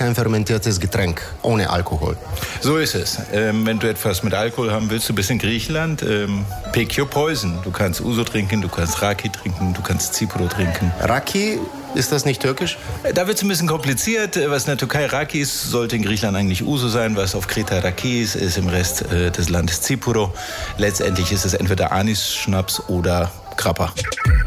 ein fermentiertes Getränk ohne Alkohol. So ist es. Wenn du etwas mit Alkohol haben willst, du bist in Griechenland, pick your poison. Du kannst Uso trinken, du kannst Raki trinken, du kannst Tsipuro trinken. Raki, ist das nicht türkisch? Da wird es ein bisschen kompliziert. Was in der Türkei Raki ist, sollte in Griechenland eigentlich Uso sein. Was auf Kreta Raki ist im Rest des Landes Tsipuro. Letztendlich ist es entweder Anis-Schnaps oder Grappa.